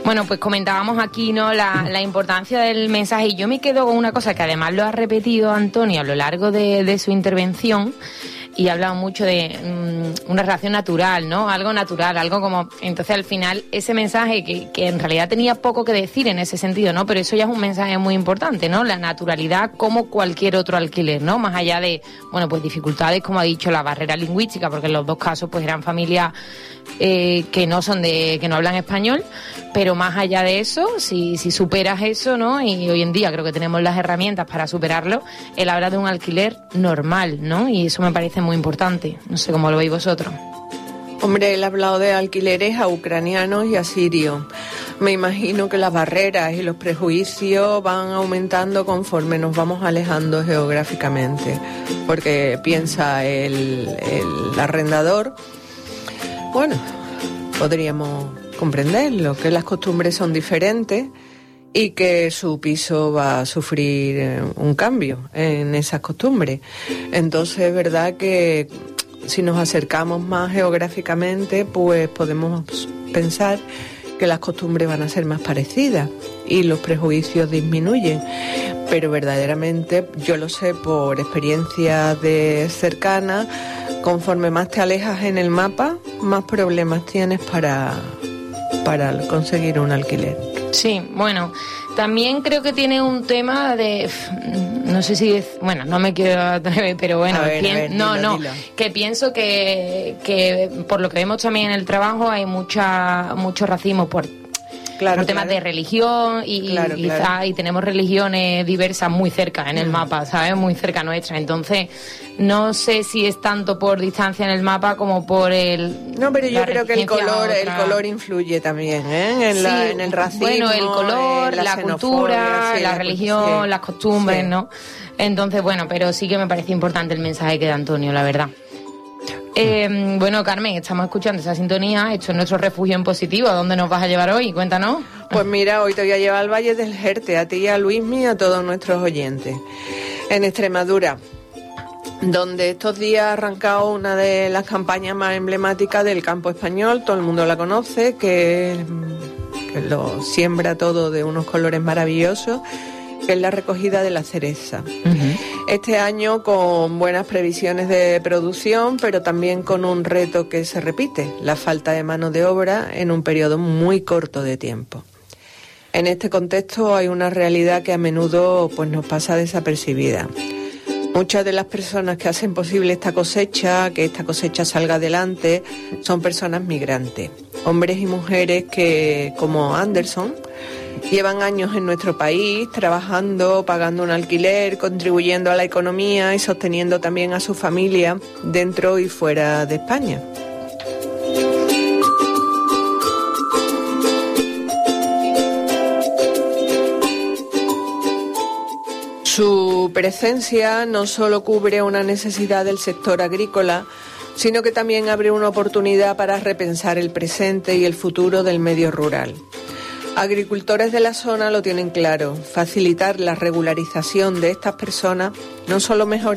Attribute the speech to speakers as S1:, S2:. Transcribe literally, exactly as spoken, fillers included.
S1: Bueno, pues comentábamos aquí, ¿no?, la, la importancia del mensaje, y yo me quedo con una cosa que además lo ha repetido Antonio a lo largo de, de su intervención, y ha hablado mucho de um, una relación natural, ¿no? Algo natural, algo como... Entonces, al final, ese mensaje que, que en realidad tenía poco que decir en ese sentido, ¿no? Pero eso ya es un mensaje muy importante, ¿no? La naturalidad como cualquier otro alquiler, ¿no? Más allá de, bueno, pues dificultades, como ha dicho, la barrera lingüística, porque en los dos casos, pues eran familias eh, que no son de... que no hablan español, pero más allá de eso, si, si superas eso, ¿no? Y hoy en día creo que tenemos las herramientas para superarlo, él habla de un alquiler normal, ¿no? Y eso me parece muy importante. No sé cómo lo veis vosotros.
S2: Hombre, él ha hablado de alquileres a ucranianos y a sirios. Me imagino que las barreras y los prejuicios van aumentando conforme nos vamos alejando geográficamente. Porque piensa el, el arrendador, bueno, podríamos comprenderlo, que las costumbres son diferentes y que su piso va a sufrir un cambio en esas costumbres. Entonces es verdad que si nos acercamos más geográficamente, pues podemos pensar que las costumbres van a ser más parecidas y los prejuicios disminuyen. Pero verdaderamente, yo lo sé por experiencia de cercana, conforme más te alejas en el mapa, más problemas tienes para, para conseguir un alquiler.
S1: Sí, bueno, también creo que tiene un tema de, no sé si es, bueno, no me quiero atrever, pero bueno,
S2: a ver,
S1: pien,
S2: a ver,
S1: no,
S2: dilo,
S1: no,
S2: dilo.
S1: que pienso que, que por lo que vemos también en el trabajo hay mucha mucho racismo por
S2: Claro,
S1: por temas
S2: claro.
S1: de religión y,
S2: Claro,
S1: y,
S2: claro.
S1: quizá, y tenemos religiones diversas muy cerca en el
S2: Mm.
S1: mapa, ¿sabes? Muy cerca nuestra. Entonces, no sé si es tanto por distancia en el mapa como por el...
S2: No, pero yo
S1: la
S2: creo que el
S1: reticencia a
S2: color, el
S1: otra-
S2: color influye también, ¿eh? En, la,
S1: Sí,
S2: en el racismo,
S1: bueno, el color,
S2: en la,
S1: la
S2: xenofobia,
S1: cultura,
S2: sí,
S1: la,
S2: la
S1: religión,
S2: sí.
S1: las costumbres,
S2: Sí.
S1: ¿no? Entonces, bueno, pero sí que me parece importante el mensaje que da Antonio, la verdad. Eh, bueno, Carmen, estamos escuchando esa sintonía. Esto es nuestro refugio en positivo. ¿A dónde nos vas a llevar hoy? Cuéntanos.
S2: Pues mira, hoy te voy a llevar al Valle del Jerte, a ti, a Luismi y a todos nuestros oyentes. En Extremadura, donde estos días ha arrancado una de las campañas más emblemáticas del campo español, todo el mundo la conoce, que, que lo siembra todo de unos colores maravillosos, que es la recogida de la cereza.
S1: Uh-huh.
S2: Este año con buenas previsiones de producción, pero también con un reto que se repite, la falta de mano de obra en un periodo muy corto de tiempo. En este contexto hay una realidad que a menudo pues, nos pasa desapercibida. Muchas de las personas que hacen posible esta cosecha, que esta cosecha salga adelante, son personas migrantes, hombres y mujeres que, como Anderson, llevan años en nuestro país trabajando, pagando un alquiler, contribuyendo a la economía y sosteniendo también a su familia dentro y fuera de España. Su presencia no solo cubre una necesidad del sector agrícola, sino que también abre una oportunidad para repensar el presente y el futuro del medio rural. Agricultores de la zona lo tienen claro, facilitar la regularización de estas personas no solo mejora